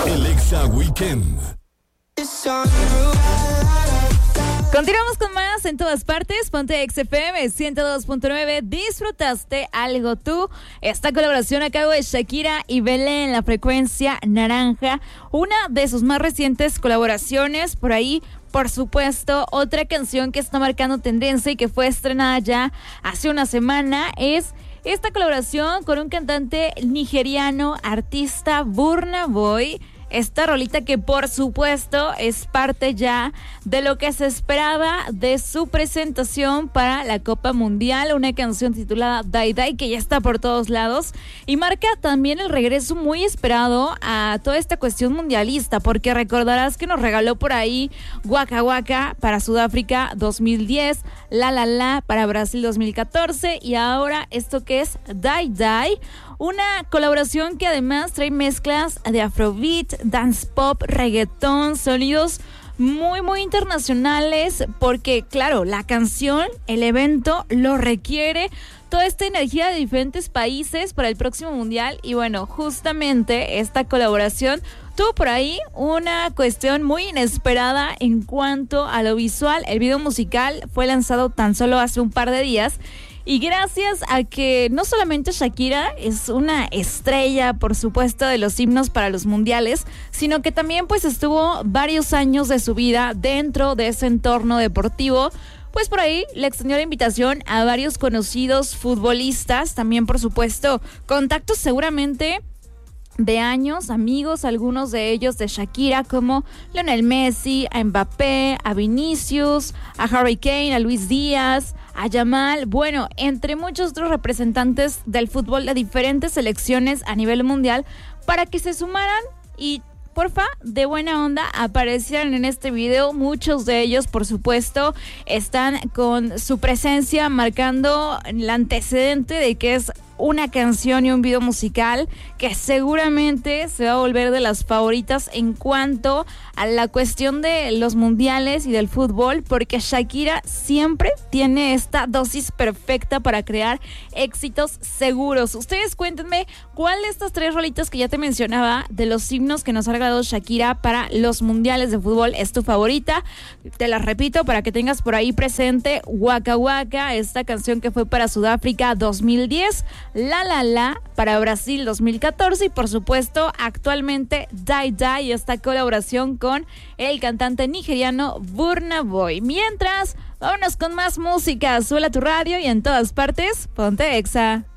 El Exa Weekend. Continuamos con más en todas partes. Ponte XFM 102.9. ¿Disfrutaste algo tú? Esta colaboración a cargo de Shakira y Belén en la frecuencia naranja. Una de sus más recientes colaboraciones. Por ahí, por supuesto, otra canción que está marcando tendencia y que fue estrenada ya hace una semana es esta colaboración con un cantante nigeriano, artista Burna Boy. Esta rolita que por supuesto es parte ya de lo que se esperaba de su presentación para la Copa Mundial, una canción titulada Die Die que ya está por todos lados y marca también el regreso muy esperado a toda esta cuestión mundialista, porque recordarás que nos regaló por ahí Waka Waka para Sudáfrica 2010, La La La para Brasil 2014 y ahora esto que es Die Die. Una colaboración que además trae mezclas de afrobeat, dance pop, reggaetón, sonidos muy internacionales, porque claro, la canción, el evento lo requiere, toda esta energía de diferentes países para el próximo mundial y bueno, justamente esta colaboración tuvo por ahí una cuestión muy inesperada en cuanto a lo visual. El video musical fue lanzado tan solo hace un par de días. Y gracias a que no solamente Shakira es una estrella, por supuesto, de los himnos para los mundiales, sino que también pues estuvo varios años de su vida dentro de ese entorno deportivo. Pues por ahí le extendió la invitación a varios conocidos futbolistas, también por supuesto contactos seguramente de años, amigos, algunos de ellos de Shakira, como Lionel Messi, a Mbappé, a Vinicius, a Harry Kane, a Luis Díaz, a Yamal, bueno, entre muchos otros representantes del fútbol de diferentes selecciones a nivel mundial, para que se sumaran y porfa, de buena onda, aparecieran en este video. Muchos de ellos, por supuesto, están con su presencia marcando el antecedente de que es una canción y un video musical que seguramente se va a volver de las favoritas en cuanto a la cuestión de los mundiales y del fútbol, porque Shakira siempre tiene esta dosis perfecta para crear éxitos seguros. Ustedes cuéntenme cuál de estas tres rolitas que ya te mencionaba de los himnos que nos ha regalado Shakira para los mundiales de fútbol es tu favorita. Te las repito para que tengas por ahí presente: Waka Waka, esta canción que fue para Sudáfrica 2010, La La La para Brasil 2014 y por supuesto actualmente Die Die, esta colaboración con el cantante nigeriano Burna Boy. Mientras, vámonos con más música. Suela tu radio y en todas partes, ponte Exa.